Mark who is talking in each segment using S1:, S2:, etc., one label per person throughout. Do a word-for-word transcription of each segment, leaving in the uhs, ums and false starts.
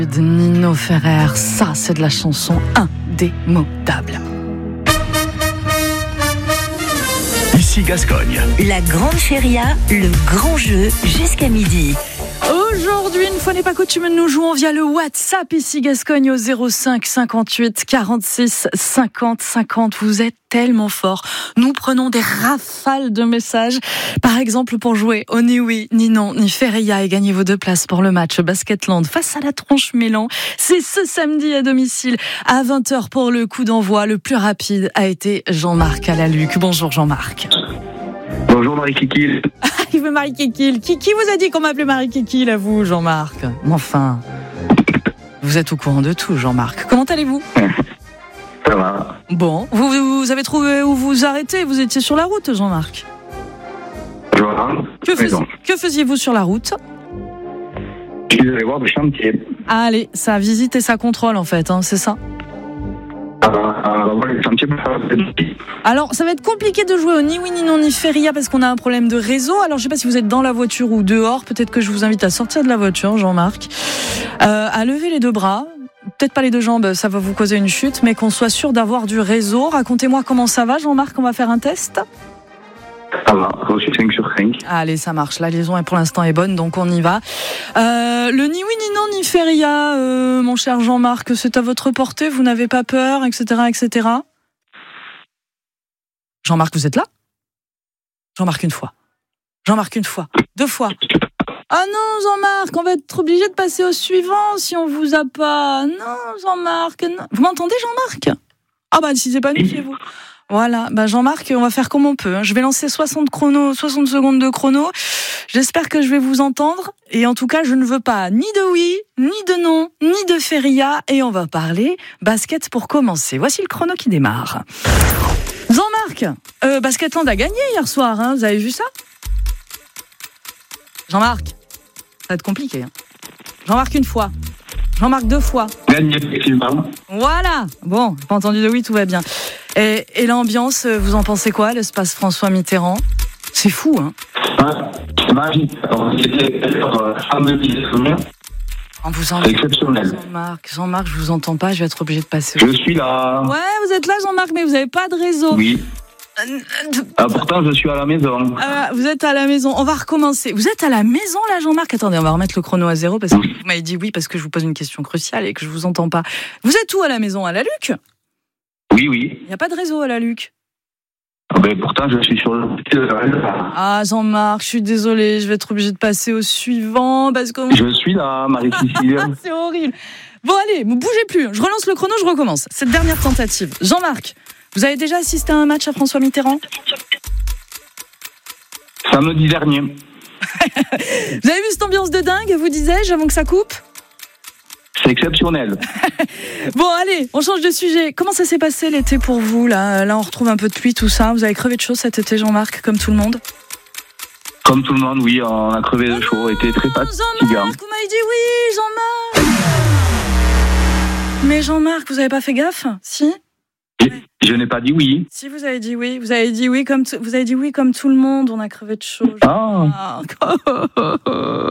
S1: De Nino Ferrer, ça c'est de la chanson indémodable.
S2: Ici Gascogne.
S3: La grande feria, le grand jeu jusqu'à midi.
S1: Aujourd'hui, une fois n'est pas coutume, nous jouons via le WhatsApp ici Gascogne au zéro cinq cinquante-huit quarante-six cinquante cinquante. Vous êtes tellement forts. Nous prenons des rafales de messages. Par exemple, pour jouer au ni oui, ni non, ni Feria et gagner vos deux places pour le match Basketland face à la Tronche Mélan. C'est ce samedi à domicile à vingt heures pour le coup d'envoi. Le plus rapide a été Jean-Marc à la Luc. Bonjour Jean-Marc.
S4: Bonjour Marie-Kiki.
S1: Il veut Marie-Kiki. Qui, qui vous a dit qu'on m'appelait Marie-Kiki, là, vous, Jean-Marc ? Enfin, vous êtes au courant de tout, Jean-Marc. Comment allez-vous ?
S4: Ça va.
S1: Bon, vous, vous avez trouvé où vous arrêtez ? Vous étiez sur la route, Jean-Marc ?
S4: Je vois.
S1: Que, fais, que faisiez-vous sur la route ?
S4: Je suis allé voir des chantiers.
S1: Ah, allez, ça visite et ça contrôle, en fait, hein, c'est ça ?
S4: Euh, les chantiers.
S1: Alors, ça va être compliqué de jouer au ni oui, ni non, ni Feria parce qu'on a un problème de réseau. Alors, je sais pas si vous êtes dans la voiture ou dehors. Peut-être que je vous invite à sortir de la voiture, Jean-Marc, euh, à lever les deux bras. Peut-être pas les deux jambes, ça va vous causer une chute, mais qu'on soit sûr d'avoir du réseau. Racontez-moi comment ça va, Jean-Marc, on va faire un test.
S4: Ça va, reçu cinq sur cinq.
S1: Allez, ça marche. La liaison est pour l'instant est bonne, donc on y va. Euh, le ni oui, ni non, ni Feria, euh, mon cher Jean-Marc, c'est à votre portée. Vous n'avez pas peur, et cetera, et cetera. Jean-Marc, vous êtes là ? Jean-Marc, une fois. Jean-Marc, une fois. Deux fois. Ah non, Jean-Marc, on va être obligé de passer au suivant si on vous a pas. Non, Jean-Marc, non. Vous m'entendez, Jean-Marc ? Ah bah, si c'est pas nous, c'est vous. Voilà, bah Jean-Marc, on va faire comme on peut. Je vais lancer soixante chronos, soixante secondes de chrono. J'espère que je vais vous entendre. Et en tout cas, je ne veux pas ni de oui, ni de non, ni de Feria. Et on va parler basket pour commencer. Voici le chrono qui démarre. Jean-Marc, euh, Basketland a gagné hier soir, hein, vous avez vu ça ? Jean-Marc, ça va être compliqué. Hein. Jean-Marc une fois, Jean-Marc deux fois.
S4: Gagné, effectivement.
S1: Voilà, bon, pas entendu de oui, tout va bien. Et, et l'ambiance, vous en pensez quoi, l'espace François Mitterrand ? C'est fou, hein ?
S4: C'est magique. C'était samedi.
S1: On vous en...
S4: C'est exceptionnel.
S1: Jean-Marc, Jean-Marc, je vous entends pas, je vais être obligé de passer. Au...
S4: Je suis là.
S1: Ouais, vous êtes là, Jean-Marc, mais vous n'avez pas de réseau.
S4: Oui. Ah, pourtant, je suis à la maison.
S1: Euh, vous êtes à la maison. On va recommencer. Vous êtes à la maison, là, Jean-Marc ? Attendez, on va remettre le chrono à zéro parce que oui. Vous m'avez dit oui parce que je vous pose une question cruciale et que je vous entends pas. Vous êtes où à la maison ? À la Luc ?
S4: Oui, oui.
S1: Il n'y a pas de réseau à la Luc.
S4: Ah ben, pourtant, je suis sur le...
S1: Ah, Jean-Marc, je suis désolée, je vais être obligée de passer au suivant parce que...
S4: Je suis là, Marie-Cécile.
S1: C'est horrible. Bon, allez, ne bougez plus. Je relance le chrono, je recommence. Cette dernière tentative. Jean-Marc, vous avez déjà assisté à un match à François Mitterrand ?
S4: Samedi dernier.
S1: Vous avez vu cette ambiance de dingue, vous disais-je, avant que ça coupe ?
S4: C'est exceptionnel.
S1: Bon, allez, on change de sujet. Comment ça s'est passé l'été pour vous, là ? Là, on retrouve un peu de pluie, tout ça. Vous avez crevé de chaud cet été, Jean-Marc, comme tout le monde ?
S4: Comme tout le monde, oui, on a crevé de chaud. Était très fatigant.
S1: Jean-Marc, vous m'avez dit oui, Jean-Marc. Mais Jean-Marc, vous avez pas fait gaffe ? Si ?
S4: Je n'ai pas dit oui.
S1: Si vous avez dit oui, vous avez dit oui comme t- vous avez dit oui comme tout le monde. On a crevé de chaud.
S4: Ah.
S1: Jean-Marc,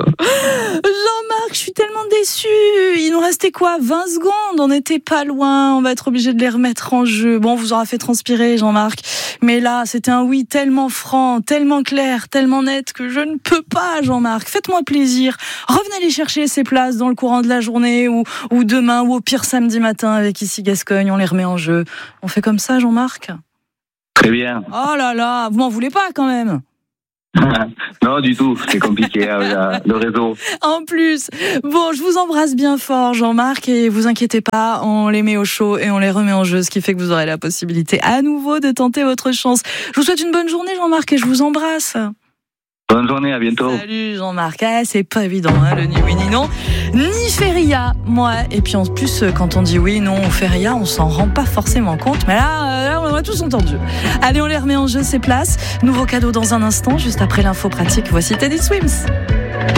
S1: je suis tellement déçue. Il nous restait quoi ? vingt secondes. On n'était pas loin. On va être obligé de les remettre en jeu. Bon, on vous aura fait transpirer, Jean-Marc. Mais là, c'était un oui tellement franc, tellement clair, tellement net que je ne peux pas, Jean-Marc. Faites-moi plaisir. Revenez les chercher ces places dans le courant de la journée ou ou demain ou au pire samedi matin avec Ici Gascogne. On les remet en jeu. On fait comme ça, Jean-Marc ?
S4: Très bien.
S1: Oh là là, vous m'en voulez pas quand même ?
S4: Non, du tout, c'est compliqué, euh, le réseau.
S1: En plus, bon, je vous embrasse bien fort, Jean-Marc, et vous inquiétez pas, on les met au chaud et on les remet en jeu, ce qui fait que vous aurez la possibilité à nouveau de tenter votre chance. Je vous souhaite une bonne journée, Jean-Marc, et je vous embrasse.
S4: Bonne journée, à bientôt.
S1: Salut Jean-Marc, ah, c'est pas évident, hein, le ni oui ni non, ni Feria, moi. Et puis en plus, quand on dit oui, non ou Feria, on s'en rend pas forcément compte, mais là, là on a tous entendu. Allez, on les remet en jeu, ces places. Nouveau cadeau dans un instant, juste après l'info pratique. Voici Teddy Swims.